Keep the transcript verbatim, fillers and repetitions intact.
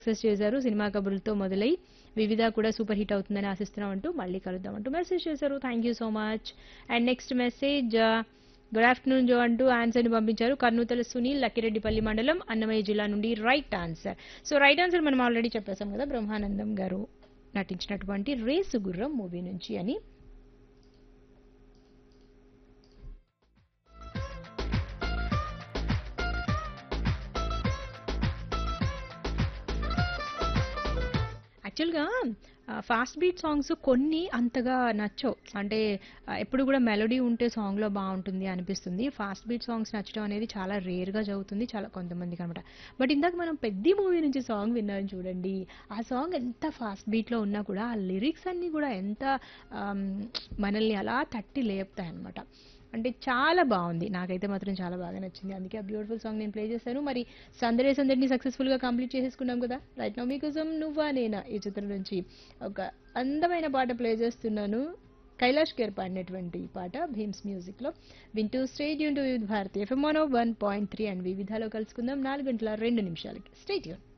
Success చేశారు. Cinema కబుర్లతో మొదలై వివిధ కూడా సూపర్ హిట్ అవుతుందని ఆశిస్తున్నాం అంటూ మళ్ళీ కలుద్దాం అంటూ మెసేజ్ చేశారు. Thank you so much. And next message good afternoon జో అంటూ ఆన్సర్ ని పంపించారు. కర్నూతల సునీల్, లక్కిరెడ్డిపల్లి మండలం, అన్నమయ్య జిల్లా నుండి right answer. So right answer మనం ఆల్రెడీ చెప్పేశాం కదా, బ్రహ్మానందం గారు నటించినటువంటి రేసు గుర్రం మూవీ నుంచి అని. యాక్చువల్గా ఫాస్ట్ బీట్ సాంగ్స్ కొన్ని అంతగా నచ్చవు. అంటే ఆ, ఎప్పుడు కూడా మెలోడీ ఉంటే సాంగ్లో బాగుంటుంది అనిపిస్తుంది. ఫాస్ట్ బీట్ సాంగ్స్ నచ్చడం అనేది చాలా రేర్గా జరుగుతుంది చాలా కొంతమందికి అనమాట. బట్ ఇందాక మనం పెద్ద మూవీ నుంచి సాంగ్ విన్నాం చూడండి. ఆ సాంగ్ ఎంత ఫాస్ట్ బీట్లో ఉన్నా కూడా ఆ లిరిక్స్ అన్నీ కూడా ఎంత ఆమ్, మనల్ని అలా తట్టి లేపుతాయి అనమాట. అంటే చాలా బాగుంది. నాకైతే మాత్రం చాలా బాగా నచ్చింది. అందుకే ఆ బ్యూటిఫుల్ సాంగ్ నేను ప్లే చేశాను. మరి సందడే సందడిని సక్సెస్ఫుల్ గా కంప్లీట్ చేసేసుకున్నాం కదా. రైట్ నౌ మీకోసం నువ్వా నేనా ఈ చిత్రం నుంచి ఒక అందమైన పాట ప్లే చేస్తున్నాను. కైలాష్ కేర్ పాడినటువంటి పాట భీమ్స్ మ్యూజిక్ లో వింటూ state Yoon to with Bharati FM one point three and వివిధాలో కలుసుకుందాం నాలుగు గంటల రెండు నిమిషాలకి. స్టేట్ యూన్.